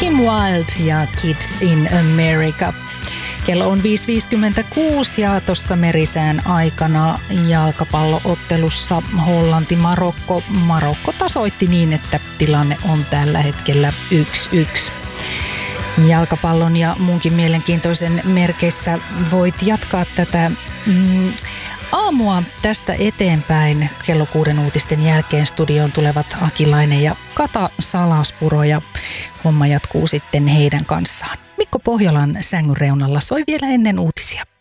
Kim Wilde ja Kids in America. Kello on 5.56 ja tuossa merisään aikana jalkapalloottelussa Hollanti-Marokko. Marokko tasoitti niin, että tilanne on tällä hetkellä 1-1. Jalkapallon ja muunkin mielenkiintoisen merkeissä voit jatkaa tätä aamua tästä eteenpäin. Kello 6 uutisten jälkeen studioon tulevat Akilainen ja Kata Salaspuro ja homma jatkuu sitten heidän kanssaan. Mikko Pohjolan sängyn reunalla soi vielä ennen uutisia.